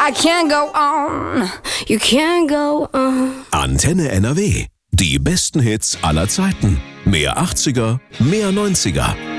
I can't go on, you can't go on. Antenne NRW. Die besten Hits aller Zeiten. Mehr 80er, mehr 90er.